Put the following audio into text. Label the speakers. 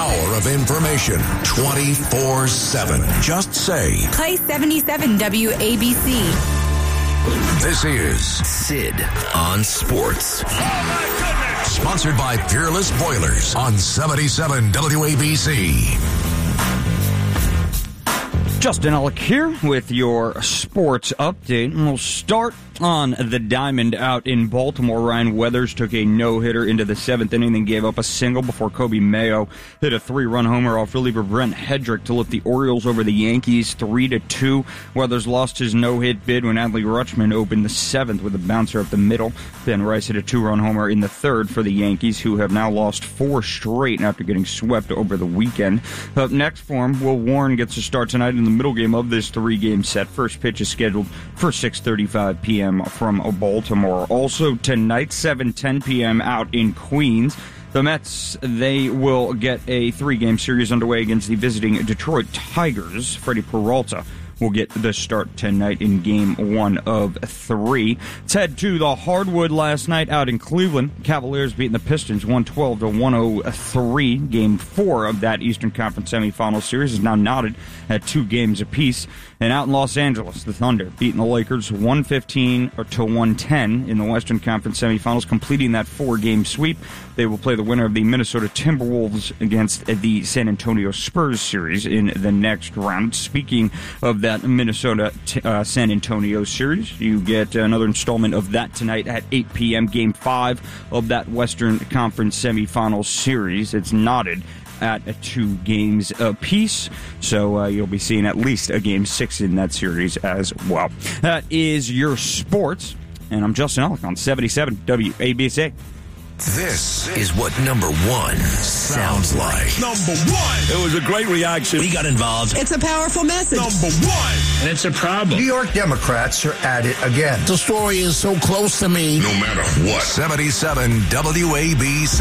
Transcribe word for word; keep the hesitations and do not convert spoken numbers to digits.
Speaker 1: power of information twenty-four seven. Just say,
Speaker 2: Play seventy-seven W A B C.
Speaker 1: this is
Speaker 3: Sid on Sports.
Speaker 1: sponsored by Peerless Boilers on seventy-seven W A B C.
Speaker 4: Justin Ellick here with your sports update. And we'll start on the diamond out in Baltimore. Ryan Weathers took a no-hitter into the seventh inning, then gave up a single before Kobe Mayo hit a three-run homer off reliever Brent Hedrick to lift the Orioles over the Yankees three to two. Weathers lost his no-hit bid when Adley Rutschman opened the seventh with a bouncer up the middle. Ben Rice hit a two-run homer in the third for the Yankees, who have now lost four straight after getting swept over the weekend. Up next for him, Will Warren gets a start tonight in the middle game of this three-game set. First pitch is scheduled for six thirty-five p.m. from Baltimore. Also tonight, seven ten p.m. out in Queens, the Mets, they will get a three-game series underway against the visiting Detroit Tigers. Freddie Peralta will get the start tonight in game one of three. Let's head to the hardwood last night out in Cleveland. Cavaliers beating the Pistons one twelve to one oh three. Game four of that Eastern Conference semifinal series is now knotted at two games apiece. And out in Los Angeles, the Thunder beating the Lakers one fifteen to one ten in the Western Conference semifinals, completing that four-game sweep. They will play the winner of the Minnesota Timberwolves against the San Antonio Spurs series in the next round. Speaking of that Minnesota uh, San Antonio series, you get another installment of that tonight at eight p.m. Game five of that Western Conference semifinal series. It's knotted at two games apiece, so uh, you'll be seeing at least a game six in that series as well. That is your sports, and I'm Justin Ellick on seventy-seven W A B C.
Speaker 3: This is what number one sounds like.
Speaker 5: Number one. It was a great reaction.
Speaker 3: We got involved.
Speaker 6: It's a powerful message.
Speaker 5: Number one.
Speaker 7: And it's a problem.
Speaker 8: New York Democrats are at it again.
Speaker 9: The story is so close to me.
Speaker 1: No matter what. seventy-seven W A B C.